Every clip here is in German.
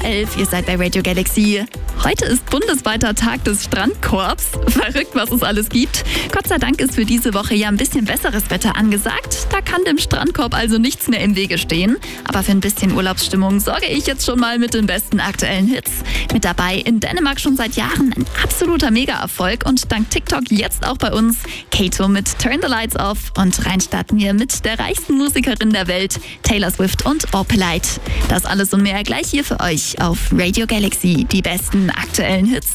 11 Uhr. Ihr seid bei Radio Galaxy. Heute ist bundesweiter Tag des Strandkorbs. Verrückt, was es alles gibt. Gott sei Dank ist für diese Woche ja ein bisschen besseres Wetter angesagt. Da kann dem Strandkorb also nichts mehr im Wege stehen. Aber für ein bisschen Urlaubsstimmung sorge ich jetzt schon mal mit den besten aktuellen Hits. Mit dabei in Dänemark schon seit Jahren ein absoluter Mega-Erfolg und dank TikTok jetzt auch bei uns Kato mit Turn the Lights Off. Und rein starten wir mit der reichsten Musikerin der Welt, Taylor Swift und Opalite. Das alles und mehr gleich hier für euch auf Radio Galaxy. Die besten aktuellen Hits.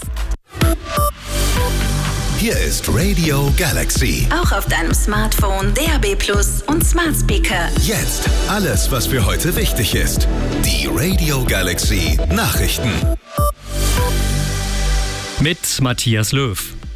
Hier ist Radio Galaxy. Auch auf deinem Smartphone, DAB+ und Smart Speaker. Jetzt alles, was für heute wichtig ist. Die Radio Galaxy Nachrichten. Mit Matthias Löw.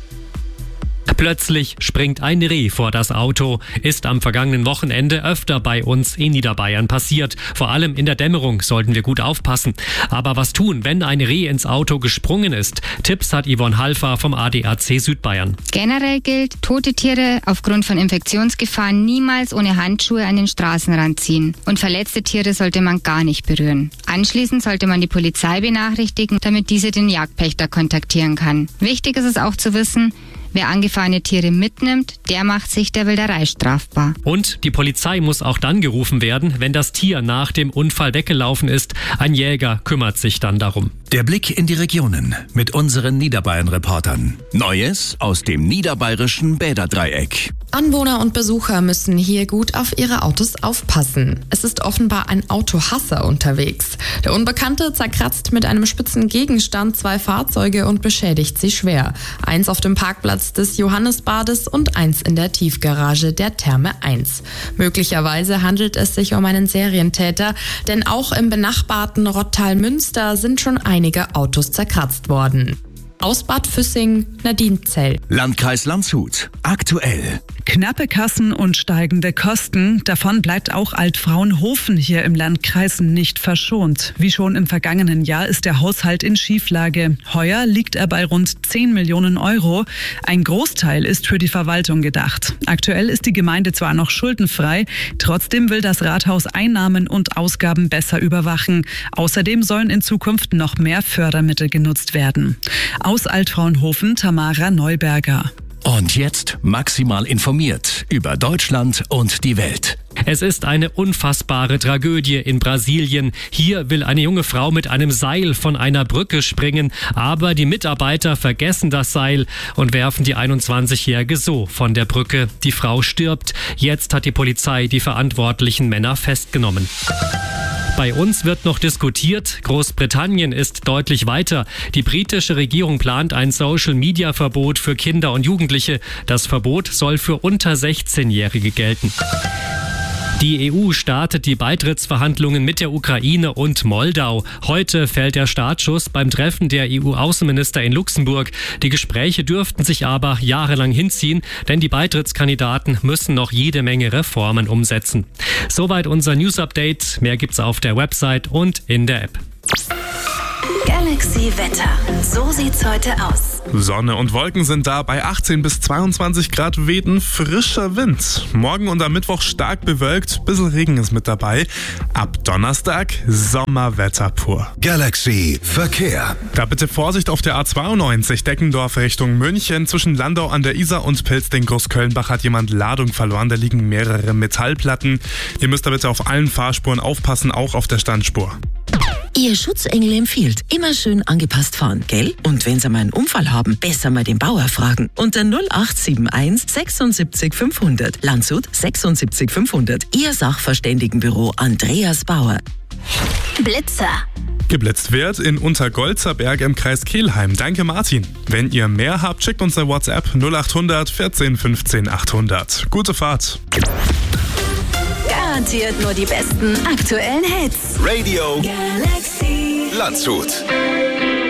Plötzlich springt ein Reh vor das Auto. Ist am vergangenen Wochenende öfter bei uns in Niederbayern passiert. Vor allem in der Dämmerung sollten wir gut aufpassen. Aber was tun, wenn ein Reh ins Auto gesprungen ist? Tipps hat Yvonne Halfer vom ADAC Südbayern. Generell gilt, tote Tiere aufgrund von Infektionsgefahren niemals ohne Handschuhe an den Straßenrand ziehen. Und verletzte Tiere sollte man gar nicht berühren. Anschließend sollte man die Polizei benachrichtigen, damit diese den Jagdpächter kontaktieren kann. Wichtig ist es auch zu wissen, wer angefahrene Tiere mitnimmt, der macht sich der Wilderei strafbar. Und die Polizei muss auch dann gerufen werden, wenn das Tier nach dem Unfall weggelaufen ist. Ein Jäger kümmert sich dann darum. Der Blick in die Regionen mit unseren Niederbayern-Reportern. Neues aus dem niederbayerischen Bäderdreieck. Anwohner und Besucher müssen hier gut auf ihre Autos aufpassen. Es ist offenbar ein Autohasser unterwegs. Der Unbekannte zerkratzt mit einem spitzen Gegenstand 2 Fahrzeuge und beschädigt sie schwer. Eins auf dem Parkplatz des Johannesbades und eins in der Tiefgarage der Therme 1. Möglicherweise handelt es sich um einen Serientäter, denn auch im benachbarten Rottal-Münster sind schon einige Autos zerkratzt worden. Aus Bad Füssing, Nadine Zell. Landkreis Landshut. Aktuell. Knappe Kassen und steigende Kosten. Davon bleibt auch Altfraunhofen hier im Landkreis nicht verschont. Wie schon im vergangenen Jahr ist der Haushalt in Schieflage. Heuer liegt er bei rund 10 Millionen Euro. Ein Großteil ist für die Verwaltung gedacht. Aktuell ist die Gemeinde zwar noch schuldenfrei, trotzdem will das Rathaus Einnahmen und Ausgaben besser überwachen. Außerdem sollen in Zukunft noch mehr Fördermittel genutzt werden. Aus Altfraunhofen, Tamara Neuberger. Und jetzt maximal informiert über Deutschland und die Welt. Es ist eine unfassbare Tragödie in Brasilien. Hier will eine junge Frau mit einem Seil von einer Brücke springen, aber die Mitarbeiter vergessen das Seil und werfen die 21-Jährige so von der Brücke. Die Frau stirbt. Jetzt hat die Polizei die verantwortlichen Männer festgenommen. Bei uns wird noch diskutiert. Großbritannien ist deutlich weiter. Die britische Regierung plant ein Social-Media-Verbot für Kinder und Jugendliche. Das Verbot soll für unter 16-Jährige gelten. Die EU startet die Beitrittsverhandlungen mit der Ukraine und Moldau. Heute fällt der Startschuss beim Treffen der EU-Außenminister in Luxemburg. Die Gespräche dürften sich aber jahrelang hinziehen, denn die Beitrittskandidaten müssen noch jede Menge Reformen umsetzen. Soweit unser News-Update. Mehr gibt's auf der Website und in der App. Galaxy Wetter. So sieht's heute aus. Sonne und Wolken sind da. Bei 18 bis 22 Grad weht ein frischer Wind. Morgen und am Mittwoch stark bewölkt. Bisschen Regen ist mit dabei. Ab Donnerstag Sommerwetter pur. Galaxy Verkehr. Da bitte Vorsicht auf der A92 Deckendorf Richtung München. Zwischen Landau an der Isar und Pilzding-Großkölnbach hat jemand Ladung verloren. Da liegen mehrere Metallplatten. Ihr müsst da bitte auf allen Fahrspuren aufpassen, auch auf der Standspur. Ihr Schutzengel empfiehlt, immer schön angepasst fahren, gell? Und wenn Sie mal einen Unfall haben, besser mal den Bauer fragen. Unter 0871 76 500. Landshut 76 500. Ihr Sachverständigenbüro Andreas Bauer. Blitzer. Geblitzt wird in Untergolzerberg im Kreis Kelheim. Danke Martin. Wenn ihr mehr habt, schickt uns eine WhatsApp 0800 14 15 800. Gute Fahrt. Garantiert nur die besten aktuellen Hits. Radio Galaxy Landshut.